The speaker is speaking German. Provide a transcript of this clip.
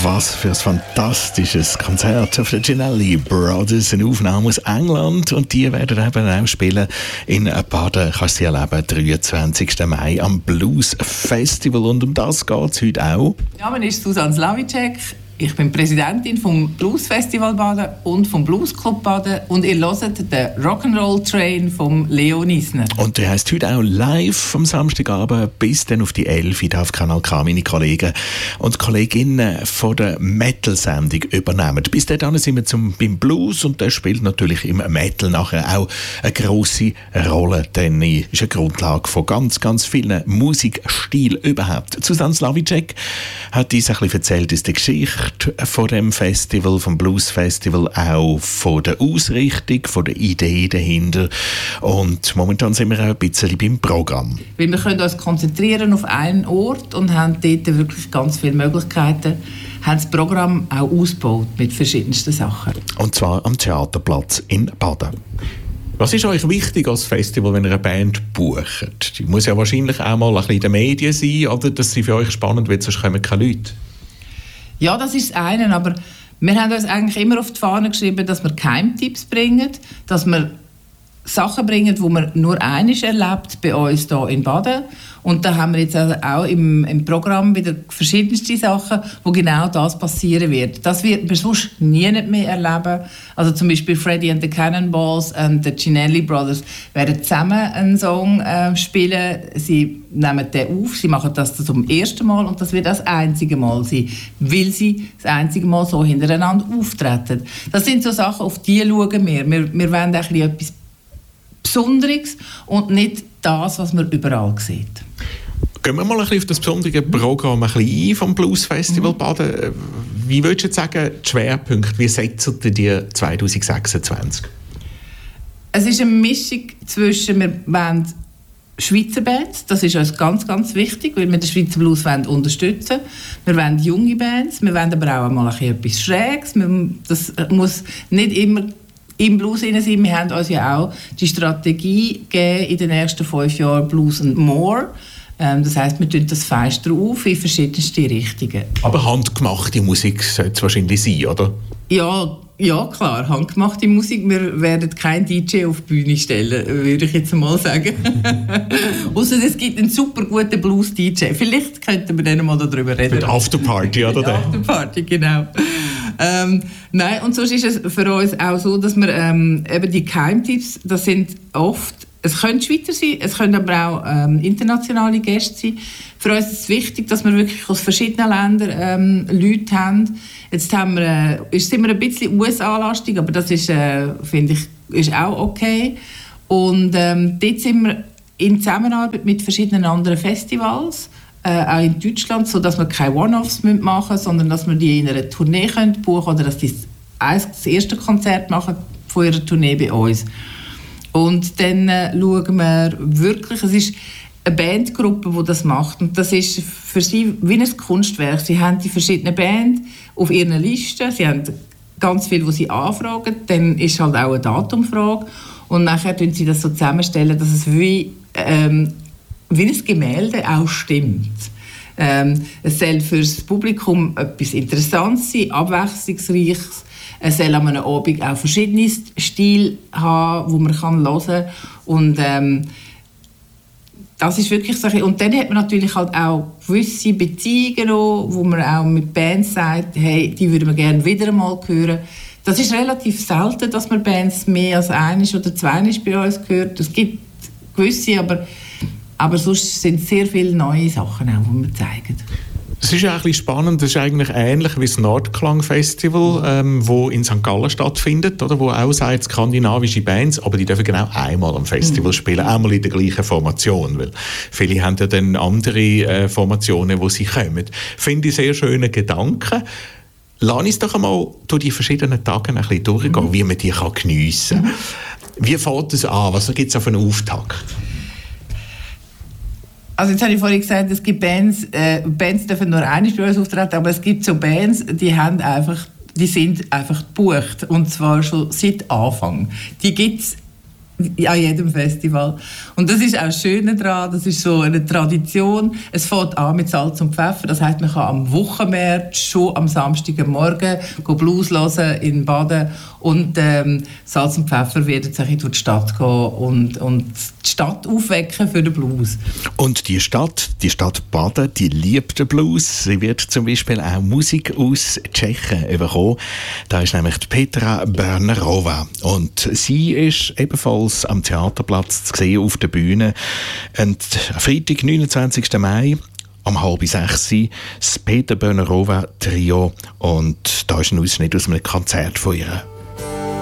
Was für ein fantastisches Konzert auf der Ginelli Brothers, eine Aufnahme aus England, und die werden eben auch spielen in Baden. Kannst du sie erleben, 23. Mai am Blues Festival, und um das geht es heute auch. Ja, mein Name ist Susanne Slavíček. Ich bin Präsidentin vom Blues Festival Baden und vom Blues Club Baden, und ihr hört den Rock'n'Roll Train vom Leo Nisner. Und der heisst heute auch live am Samstagabend bis dann auf die 11 Uhr auf Kanal K. Meine Kollegen und Kolleginnen von der Metal-Sendung übernehmen. Bis dahin sind wir beim Blues, und der spielt natürlich im Metal nachher auch eine grosse Rolle, denn er ist eine Grundlage von ganz, ganz vielen Musikstilen überhaupt. Susanne Slavíček hat uns ein bisschen erzählt aus der Geschichte von dem Festival, vom Blues Festival, auch von der Ausrichtung, von der Idee dahinter. Und momentan sind wir auch ein bisschen beim Programm. Weil wir können uns konzentrieren auf einen Ort und haben dort wirklich ganz viele Möglichkeiten, haben das Programm auch ausgebaut mit verschiedensten Sachen. Und zwar am Theaterplatz in Baden. Was ist euch wichtig als Festival, wenn ihr eine Band bucht? Die muss ja wahrscheinlich auch mal ein bisschen in den Medien sein, oder dass sie für euch spannend wird, sonst kommen keine Leute. Ja, das ist das eine, aber wir haben uns eigentlich immer auf die Fahne geschrieben, dass wir Geheimtipps bringen, dass wir Sachen bringen, die man nur einmal erlebt bei uns hier in Baden. Und da haben wir jetzt also auch im Programm wieder verschiedenste Sachen, wo genau das passieren wird. Das wird man sonst nie mehr erleben. Also zum Beispiel Freddie and the Cannonballs und the Ginelli Brothers werden zusammen einen Song spielen. Sie nehmen den auf, sie machen das zum ersten Mal, und das wird das einzige Mal sein, weil sie das einzige Mal so hintereinander auftreten. Das sind so Sachen, auf die schauen wir. Wir wollen ein bisschen etwas Besonderes und nicht das, was man überall sieht. Gehen wir mal ein bisschen auf das besondere Programm ein bisschen ein vom Blues Festival Baden. Wie würdest du jetzt sagen, die Schwerpunkte, wie setzt ihr die 2026? Es ist eine Mischung zwischen, wir wollen Schweizer Bands, das ist uns ganz, ganz wichtig, weil wir den Schweizer Blues unterstützen wollen. Wir wollen junge Bands, wir wollen aber auch mal etwas Schräges. Das muss nicht immer im Blues sein. Wir haben uns ja auch die Strategie gegeben in den nächsten 5 Jahren Blues and More. Das heisst, wir tun das fest auf in verschiedenste Richtungen. Aber handgemachte Musik sollte es wahrscheinlich sein, oder? Ja, klar, handgemachte Musik. Wir werden keinen DJ auf die Bühne stellen, würde ich jetzt mal sagen. Ausser es gibt einen super guten Blues-DJ. Vielleicht könnten wir dann mal darüber reden. Mit Afterparty, oder? Afterparty, genau. Nein, und sonst ist es für uns auch so, dass wir eben die Geheimtipps, das sind oft, es können Schweizer sein, es können aber auch internationale Gäste sein. Für uns ist es wichtig, dass wir wirklich aus verschiedenen Ländern Leute haben. Jetzt sind wir ein bisschen USA-lastig, aber das ist, finde ich, ist auch okay. Und dort sind wir in Zusammenarbeit mit verschiedenen anderen Festivals, auch in Deutschland, sodass wir keine One-Offs machen müssen, sondern dass wir die in einer Tournee buchen können, oder dass die das erste Konzert machen von ihrer Tournee bei uns. Und dann schauen wir wirklich, es ist eine Bandgruppe, die das macht. Und das ist für sie wie ein Kunstwerk. Sie haben die verschiedenen Bands auf ihren Listen. Sie haben ganz viel, was sie anfragen. Dann ist halt auch eine Datumfrage. Und nachher stellen sie das so zusammenstellen, dass es wie ein Gemälde auch stimmt. Es soll für das Publikum etwas Interessantes sein, Abwechslungsreiches. Es soll an einem Abend auch verschiedene Stile haben, die man hören kann. Und das ist wirklich so. Und dann hat man natürlich halt auch gewisse Beziehungen, wo man auch mit Bands sagt, hey, die würden wir gerne wieder einmal hören. Das ist relativ selten, dass man Bands mehr als einmal oder zweimal bei uns hört. Es gibt gewisse, aber sonst sind sehr viele neue Sachen auch, die wir zeigen. Es ist ja ein bisschen spannend, das ist eigentlich ähnlich wie das Nordklang-Festival, wo in St. Gallen stattfindet, oder, wo auch sagt, skandinavische Bands, aber die dürfen genau einmal am Festival spielen, einmal in der gleichen Formation, weil viele haben ja dann andere Formationen, wo sie kommen. Finde ich sehr schöne Gedanken. Lass uns doch einmal durch die verschiedenen Tage ein bisschen durchgehen, wie man die geniessen kann. Wie fängt es an? Was gibt es auf einen Auftakt? Also jetzt habe ich vorhin gesagt, es gibt Bands dürfen nur einmal bei uns auftreten, aber es gibt so Bands, die sind einfach gebucht, und zwar schon seit Anfang. Die an jedem Festival. Und das ist auch das Schöne daran, das ist so eine Tradition. Es fängt an mit Salz und Pfeffer, das heisst, man kann am Wochenmärz schon am Samstagmorgen Blues hören in Baden und Salz und Pfeffer werden sich durch die Stadt gehen und die Stadt aufwecken für den Blues. Und die Stadt Baden, die liebt den Blues. Sie wird zum Beispiel auch Musik aus Tschechien bekommen. Da ist nämlich die Petra Bernerova. Und sie ist ebenfalls am Theaterplatz zu sehen auf der Bühne. Und Freitag, 29. Mai, um 5:30 das Petra Bernerova Trio. Und da ist ein Ausschnitt aus einem Konzert von ihr.